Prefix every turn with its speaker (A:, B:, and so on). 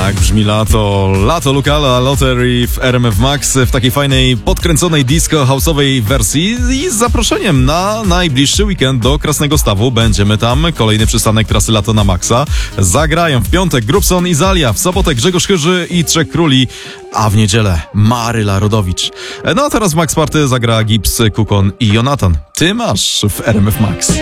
A: Tak brzmi lato Lukala Lottery w RMF Max w takiej fajnej, podkręconej disco house'owej wersji i z zaproszeniem na najbliższy weekend do Krasnego Stawu. Będziemy tam, kolejny przystanek trasy Lato na Maxa. Zagrają w piątek Grubson i Zalia, w sobotę Grzegorz Chyży i Trzech Króli, a w niedzielę Maryla Rodowicz. No a teraz w Max Party zagra Gibbs, Kukon i Jonatan. Ty masz w RMF Max.